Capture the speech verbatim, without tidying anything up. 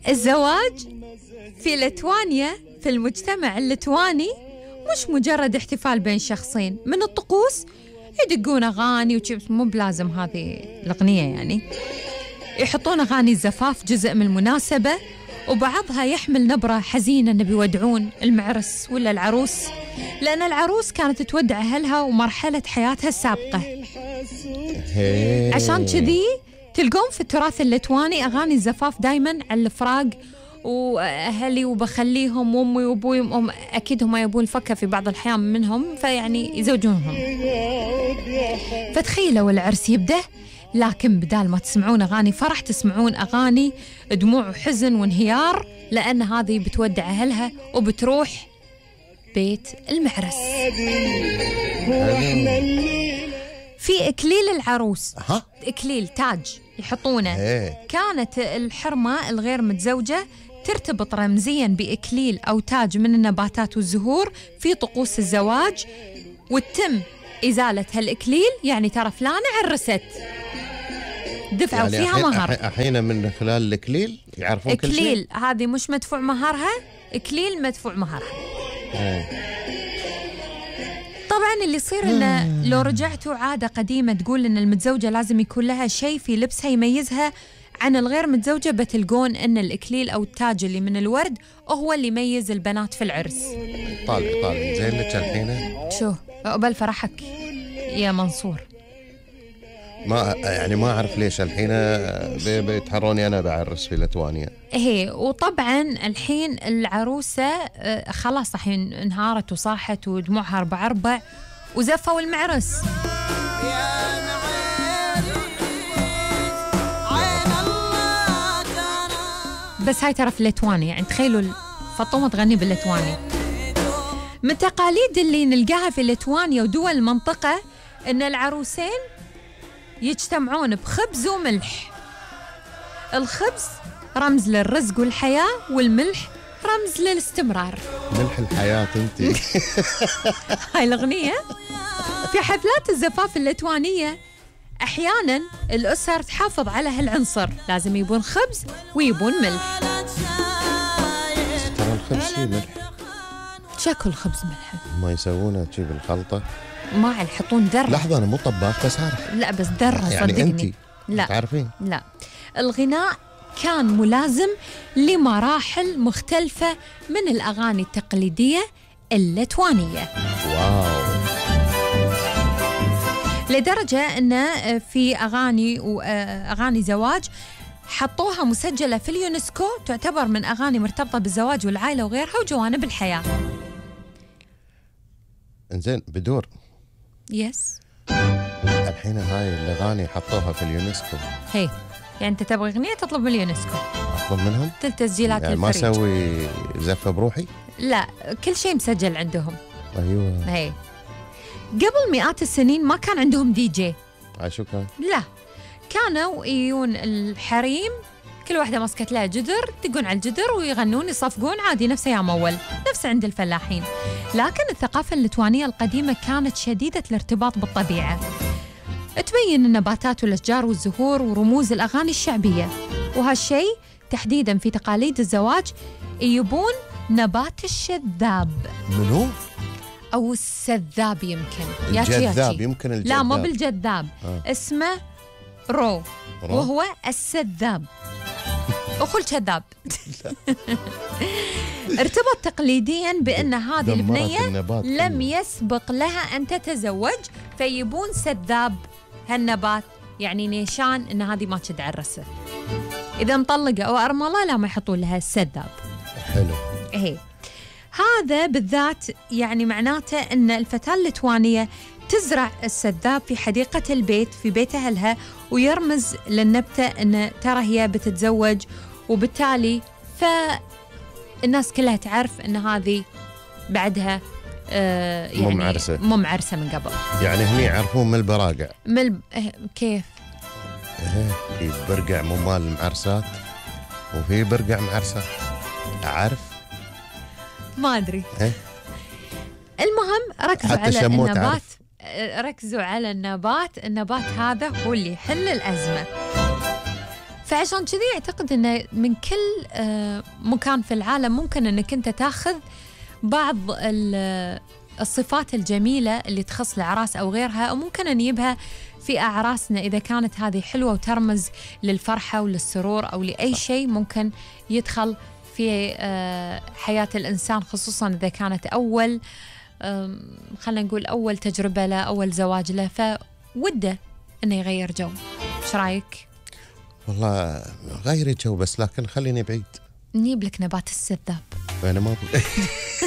الزواج في ليتوانيا في المجتمع الليتواني مش مجرد احتفال بين شخصين. من الطقوس يدقون أغاني وشيبس، مو بلازم هذه الأغنية يعني، يحطون أغاني الزفاف جزء من المناسبة، وبعضها يحمل نبرة حزينة إن بيودعون المعرس ولا العروس، لأن العروس كانت تودع أهلها ومرحلة حياتها السابقة. عشان كذي تلقون في التراث الليتواني أغاني الزفاف دايما على الفراق، وأهلي وبخليهم وأمي وأبوي أم أكيد هم يبون الفكة في بعض الأحيان منهم، فيعني يزوجونهم. فتخيلوا العرس يبدأ، لكن بدال ما تسمعون أغاني فرح تسمعون أغاني دموع وحزن وانهيار، لأن هذه بتودع أهلها وبتروح بيت المعرس. في إكليل العروس، إكليل تاج يحطونه. كانت الحرمة الغير متزوجة ترتبط رمزيا بإكليل أو تاج من النباتات والزهور في طقوس الزواج، وتتم إزالة هالإكليل، يعني ترى فلانة عرست دفعوا يعني فيها مهر. الحين من خلال الإكليل يعرفون كل شيء. إكليل هذه مش مدفوع مهرها، إكليل مدفوع مهرها. طبعا اللي يصير انه لو رجعتوا عادة قديمة تقول ان المتزوجة لازم يكون لها شيء في لبسها يميزها عن الغير متزوجة، بتلقون ان الإكليل او التاج اللي من الورد هو اللي يميز البنات في العرس. طالع طالع زين لك الحين. شو عقبال فرحك يا منصور؟ ما يعني ما أعرف ليش الحين بيتحروني أنا بعرس في ليتوانيا. هي وطبعا الحين العروسة خلاص الحين انهارت وصاحت ودموعها أربع أربع وزفوا المعرس. بس هاي ترى في ليتوانيا، يعني تخيلوا فطومة تغني بالليتواني. من التقاليد اللي نلقاها في ليتوانيا ودول المنطقة إن العروسين يجتمعون بخبز وملح. الخبز رمز للرزق والحياة، والملح رمز للاستمرار. ملح الحياة انت. هاي الأغنية في حفلات الزفاف الليتوانية أحيانا الأسر تحافظ على هالعنصر، لازم يبون خبز ويبون ملح. ترى الخبز فيه ملح. شكل خبز ملح ما يسوونه تجيب الخلطة ما يحطون ذرة. لحظة أنا مو طباخ بس عارف. لا بس ذرة يعني صدقني. أنتي لا تعرفين؟ لا. الغناء كان ملازم لمراحل مختلفة من الأغاني التقليدية الليتوانية. واو. لدرجة أن في أغاني وأغاني زواج حطوها مسجلة في اليونسكو، تعتبر من أغاني مرتبطة بالزواج والعائلة وغيرها وجوانب الحياة. إنزين بدور. يس. الحين هاي الأغاني حطوها في اليونسكو. هي يعني أنت تبغى أغنية تطلب من اليونسكو؟ أطلب منهم؟ تسجيلات يعني ما أسوي زفة بروحي؟ لا كل شيء مسجل عندهم. أيوة. هي قبل مئات السنين ما كان عندهم دي جي. هاي شو كان؟ لا كانوا يجون الحريم كل واحدة مسكت لها جدر، يدقون على الجدر ويغنون يصفقون عادي نفس أيام أول، نفس عند الفلاحين. لكن الثقافة الليتوانية القديمة كانت شديدة الارتباط بالطبيعة، تبين النباتات والأشجار والزهور ورموز الأغاني الشعبية، وهالشيء تحديدا في تقاليد الزواج يبون نبات الشذاب. منو؟ أو السذاب يمكن. الجذاب يمكن الجذاب. لا ما بالجذاب. آه. اسمه رو. رو وهو السذاب. أخو الكذاب. ارتبط تقليديا بأن هذه البنية لم يسبق لها أن تتزوج، فيبون سذاب هالنبات، يعني نيشان أن هذه ما تدعرسه. إذا مطلقة أو أرملة لا ما يحطون لها السذاب. حلو. هي هذا بالذات يعني معناته أن الفتاة الليتوانية تزرع السذاب في حديقة البيت في بيت أهلها، ويرمز للنبتة أن ترى هي بتتزوج، وبالتالي فالناس كلها تعرف أن هذه بعدها آه يعني مو معرسة مو معرسة من قبل. يعني هني يعرفون من البراقع. من الب... كيف؟ في برقع مو مال المعرسات وفي برقع معرسات. أعرف ما أدري. إيه؟ المهم ركزوا على النبات، ركزوا على النبات النبات هذا هو اللي يحل الأزمة. فعشان كذي أعتقد أنه من كل مكان في العالم ممكن أنك أنت تاخذ بعض الصفات الجميلة اللي تخص الأعراس أو غيرها، وممكن نجيبها في أعراسنا إذا كانت هذه حلوة وترمز للفرحة وللسرور أو لأي شيء ممكن يدخل في حياة الإنسان، خصوصا إذا كانت أول خلينا نقول أول تجربة له، أول زواج له، فوده إنه يغير جو. إيش رأيك؟ والله غير جو، بس لكن خليني بعيد. نجيب لك نبات السذاب. أنا ما